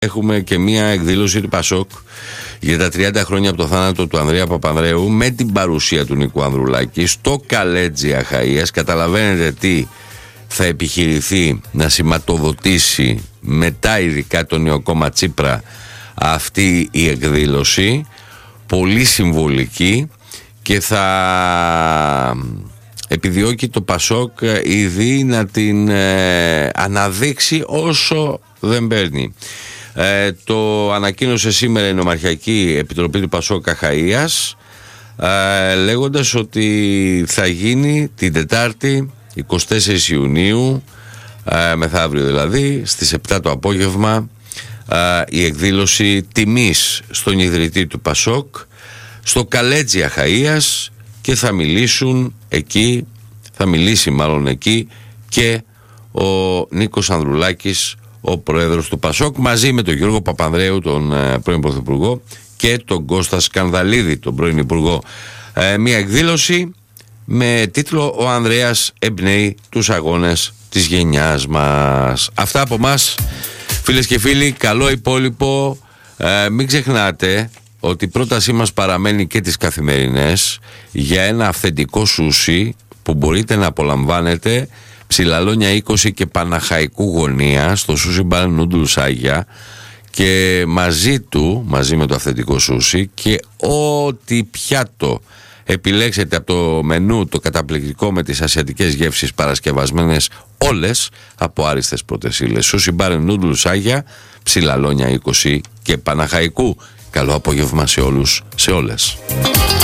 έχουμε και μια εκδήλωση του Πασόκ για τα 30 χρόνια από το θάνατο του Ανδρέα Παπανδρέου, με την παρουσία του Νίκου Ανδρουλάκη στο Καλέτζι Αχαΐας. Καταλαβαίνετε τι θα επιχειρηθεί να σηματοδοτήσει μετά, ειδικά το νεοκόμμα Τσίπρα, αυτή η εκδήλωση. Πολύ συμβολική, και θα επιδιώκει το Πασόκ ήδη να την αναδείξει όσο δεν παίρνει. Το ανακοίνωσε σήμερα η Νομαρχιακή Επιτροπή του Πασόκ Αχαΐας, λέγοντας ότι θα γίνει την Τετάρτη 24 Ιουνίου, μεθαύριο δηλαδή, στις 7 το απόγευμα, η εκδήλωση τιμής στον ιδρυτή του Πασόκ στο Καλέτζι Αχαΐας, και θα μιλήσει μάλλον εκεί και ο Νίκος Ανδρουλάκης, ο πρόεδρος του Πασόκ, μαζί με τον Γιώργο Παπανδρέου, τον πρώην πρωθυπουργό, και τον Κώστα Σκανδαλίδη, τον πρώην υπουργό. Μια εκδήλωση με τίτλο «Ο Ανδρέας εμπνέει τους αγώνες της γενιάς μας». Αυτά από μας, φίλες και φίλοι. Καλό υπόλοιπο. Μην ξεχνάτε ότι η πρότασή μας παραμένει και τις καθημερινές για ένα αυθεντικό σούσι που μπορείτε να απολαμβάνετε Ψηλαλόνια 20 και Παναχαϊκού γωνία στο Sushi Bar Noodles Άγια, και μαζί με το αυθεντικό σούσι και ό,τι πιάτο επιλέξετε από το μενού το καταπληκτικό με τις ασιατικές γεύσεις παρασκευασμένες όλες από άριστες πρώτες ύλες. Sushi Bar Noodles Άγια, Ψηλαλόνια 20 και Παναχαϊκού. Καλό απόγευμα σε όλους, σε όλες.